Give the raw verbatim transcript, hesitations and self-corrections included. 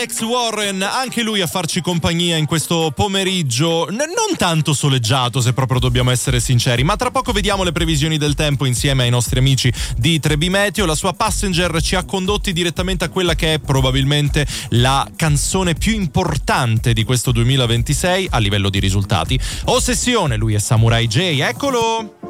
Alex Warren, anche lui a farci compagnia in questo pomeriggio n- non tanto soleggiato, se proprio dobbiamo essere sinceri, ma tra poco vediamo le previsioni del tempo insieme ai nostri amici di tre B Meteo. La sua Passenger ci ha condotti direttamente a quella che è probabilmente la canzone più importante di questo duemilaventisei a livello di risultati. Ossessione, lui è Samurai J, eccolo!